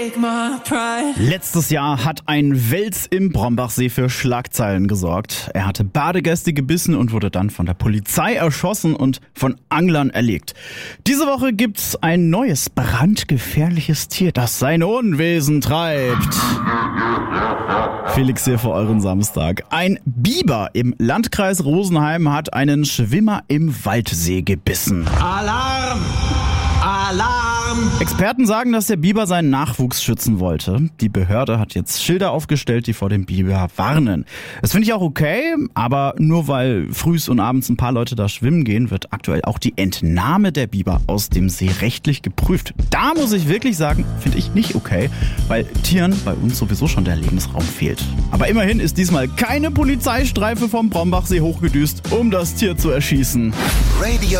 Letztes Jahr hat ein Wels im Brombachsee für Schlagzeilen gesorgt. Er hatte Badegäste gebissen und wurde dann von der Polizei erschossen und von Anglern erlegt. Diese Woche gibt's ein neues, brandgefährliches Tier, das sein Unwesen treibt. Felix hier für euren Samstag. Ein Biber im Landkreis Rosenheim hat einen Schwimmer im Waldsee gebissen. Alarm! Alarm! Experten sagen, dass der Biber seinen Nachwuchs schützen wollte. Die Behörde hat jetzt Schilder aufgestellt, die vor dem Biber warnen. Das finde ich auch okay, aber nur weil frühs und abends ein paar Leute da schwimmen gehen, wird aktuell auch die Entnahme der Biber aus dem See rechtlich geprüft. Da muss ich wirklich sagen, finde ich nicht okay, weil Tieren bei uns sowieso schon der Lebensraum fehlt. Aber immerhin ist diesmal keine Polizeistreife vom Brombachsee hochgedüst, um das Tier zu erschießen. Radio